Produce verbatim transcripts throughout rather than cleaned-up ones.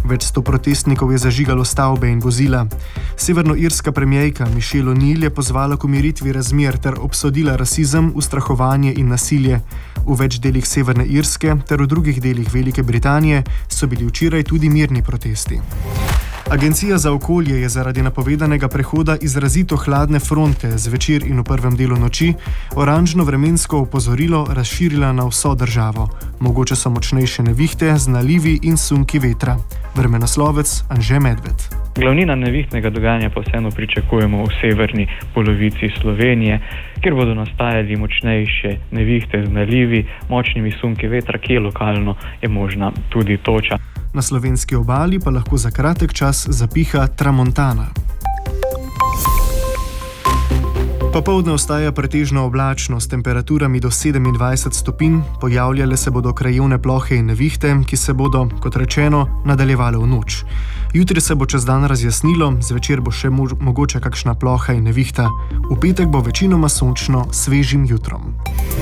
Več sto protestnikov je zažigalo stavbe in vozila. Severnoirska premierka Michelle O'Neill je pozvala k umiritvi razmer ter obsodila rasizem, ustrahovanje in nasilje. V več delih Severne Irske ter v drugih delih Velike Britanije so bili včeraj tudi mirni protesti. Agencija za okolje je zaradi napovedanega prehoda izrazito hladne fronte zvečer in v prvem delu noči oranžno vremensko opozorilo razširila na vso državo. Mogoče so močnejše nevihte z nalivi in sunki vetra. Vremenoslovec Anže Medved. Glavnina nevihtnega dogajanja pa vseeno pričakujemo v severni polovici Slovenije, kjer bodo nastajali močnejše nevihte z nalivi, močnimi sunki vetra, kje lokalno je možna tudi toča. Na slovenski obali pa lahko za kratek čas zapiha tramontana. Popoldne ostaja pretežno oblačno s temperaturami do sedemindvajset stopinj, pojavljale se bodo krajevne plohe in nevihte, ki se bodo, kot rečeno, nadaljevale v noč. Jutri se bo čez dan razjasnilo, zvečer bo še mo- mogoče kakšna ploha in nevihta. V petek bo večinoma sončno s svežim jutrom.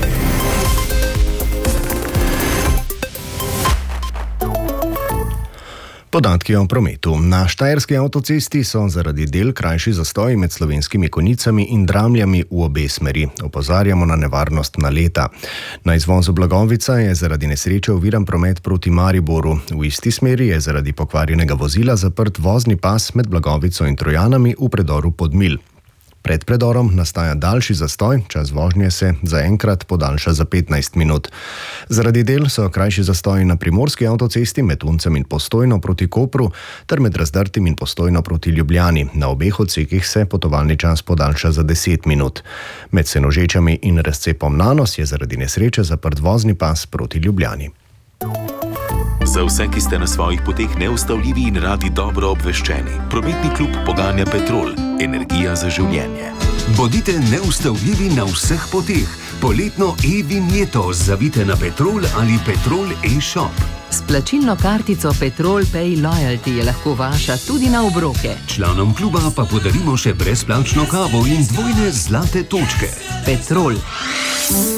Podatki o prometu. Na štajerski avtocesti so zaradi del krajši zastoji med Slovenskimi Konjicami in Dramljami v obe smeri. Opozarjamo na nevarnost naleta. Na izvozu Blagovica je zaradi nesreče oviran promet proti Mariboru. V isti smeri je zaradi pokvarjenega vozila zaprt vozni pas med Blagovico in Trojanami v predoru Podmilj. Pred predorom nastaja daljši zastoj, čas vožnje se zaenkrat podaljša za petnajst minut. Zaradi del so krajši zastoji na primorski avtocesti med Uncem in Postojno proti Kopru ter med Razdrtim in Postojno proti Ljubljani. Na obeh odsekih se potovalni čas podaljša za deset minut. Med Senožečami in razcepom Nanos je zaradi nesreče zaprt vozni pas proti Ljubljani. Za vse, ki ste na svojih poteh neustavljivi in radi dobro obveščeni, prometni klub poganja Petrol, energija za življenje. Bodite neustavljivi na vseh poteh. Poletno e-vinjeto zavite na Petrol ali Petrol e-shop. S plačilno kartico Petrol Pay Loyalty je lahko vaša tudi na obroke. Članom kluba pa podarimo še brezplačno kavo in dvojne zlate točke. Petrol.